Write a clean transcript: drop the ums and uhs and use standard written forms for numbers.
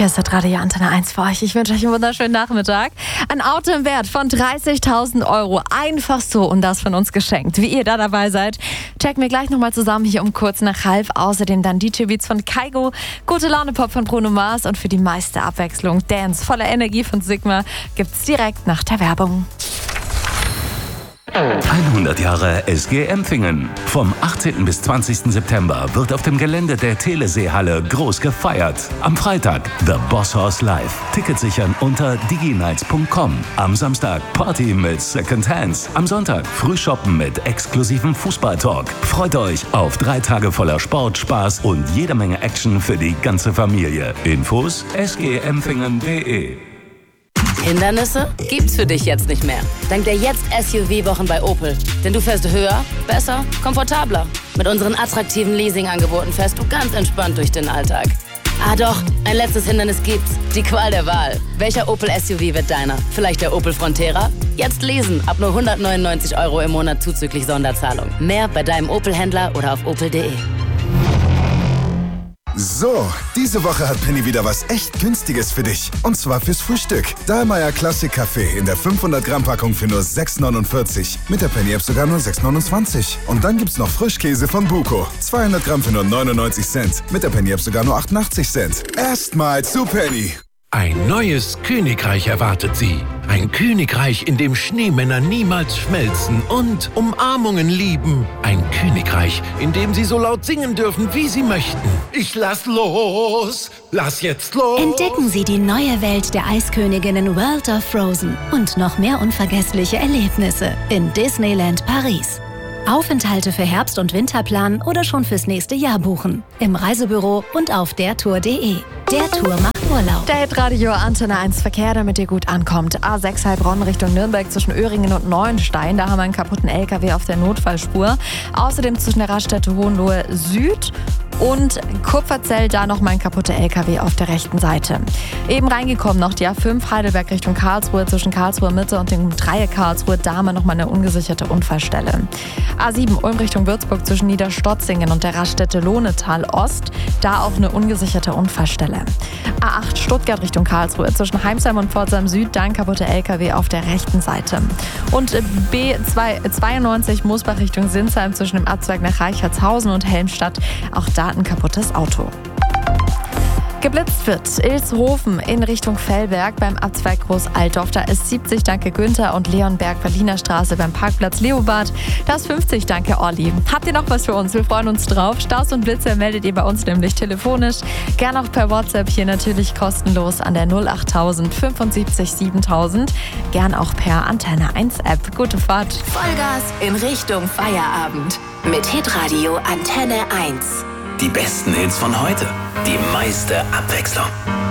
Hier ist das Radio Antenne 1 für euch. Ich wünsche euch einen wunderschönen Nachmittag. Ein Auto im Wert von 30.000 Euro. Einfach so und das von uns geschenkt. Wie ihr da dabei seid, checken wir gleich nochmal zusammen hier um kurz nach halb. Außerdem dann DJ-Beats von Kaigo, gute Laune-Pop von Bruno Mars und für die meiste Abwechslung Dance voller Energie von Sigma gibt's direkt nach der Werbung. 100 Jahre SG Empfingen. Vom 18. bis 20. September wird auf dem Gelände der Teleseehalle groß gefeiert. Am Freitag The Boss Horse Live. Tickets sichern unter diginights.com. Am Samstag Party mit Second Hands. Am Sonntag Frühshoppen mit exklusivem Fußballtalk. Freut euch auf 3 Tage voller Sport, Spaß und jede Menge Action für die ganze Familie. Infos sgempfingen.de. Hindernisse gibt's für dich jetzt nicht mehr. Dank der Jetzt-SUV-Wochen bei Opel. Denn du fährst höher, besser, komfortabler. Mit unseren attraktiven Leasing-Angeboten fährst du ganz entspannt durch den Alltag. Ah doch, ein letztes Hindernis gibt's. Die Qual der Wahl. Welcher Opel-SUV wird deiner? Vielleicht der Opel Frontera? Jetzt lesen, ab nur 199 € im Monat zuzüglich Sonderzahlung. Mehr bei deinem Opel-Händler oder auf opel.de. So, diese Woche hat Penny wieder was echt Günstiges für dich. Und zwar fürs Frühstück. Dahlmeier Classic Kaffee in der 500 Gramm Packung für nur 6,49. Mit der Penny App sogar nur 6,29. Und dann gibt's noch Frischkäse von Buko. 200 Gramm für nur 99 Cent. Mit der Penny App sogar nur 88 Cent. Erstmal zu Penny. Ein neues Königreich erwartet Sie. Ein Königreich, in dem Schneemänner niemals schmelzen und Umarmungen lieben. Ein Königreich, in dem Sie so laut singen dürfen, wie Sie möchten. Ich lass los! Lass jetzt los! Entdecken Sie die neue Welt der Eisköniginnen World of Frozen und noch mehr unvergessliche Erlebnisse in Disneyland Paris. Aufenthalte für Herbst- und Winterplan oder schon fürs nächste Jahr buchen. Im Reisebüro und auf dertour.de. Der Tour macht Urlaub. Der Hitradio Antenne 1 Verkehr, damit ihr gut ankommt. A6 Heilbronn Richtung Nürnberg zwischen Öhringen und Neuenstein. Da haben wir einen kaputten LKW auf der Notfallspur. Außerdem zwischen der Raststätte Hohenlohe Süd und Kupferzell, da noch mal ein kaputter LKW auf der rechten Seite. Eben reingekommen noch die A5 Heidelberg Richtung Karlsruhe zwischen Karlsruhe Mitte und dem Dreieck Karlsruhe. Da haben wir noch mal eine ungesicherte Unfallstelle. A7 Ulm Richtung Würzburg zwischen Niederstotzingen und der Raststätte Lohnetal Ost. Da auch eine ungesicherte Unfallstelle. A8 Stuttgart Richtung Karlsruhe zwischen Heimsheim und Pforzheim Süd. Da ein kaputter LKW auf der rechten Seite. Und B92 Mosbach Richtung Sinsheim zwischen dem Abzweig nach Reichertshausen und Helmstadt. Auch da ein kaputtes Auto. Geblitzt wird Ilshofen in Richtung Fellberg beim Abzweig Groß-Altdorf. Da ist 70, danke Günther, und Leonberg Berliner Straße beim Parkplatz Leobad. Da ist 50, danke Olli. Habt ihr noch was für uns? Wir freuen uns drauf. Staus und Blitze meldet ihr bei uns nämlich telefonisch. Gern auch per WhatsApp, hier natürlich kostenlos an der 08000 75 7000. Gern auch per Antenne 1 App. Gute Fahrt. Vollgas in Richtung Feierabend. Mit Hitradio Antenne 1. Die besten Hits von heute. Die meiste Abwechslung.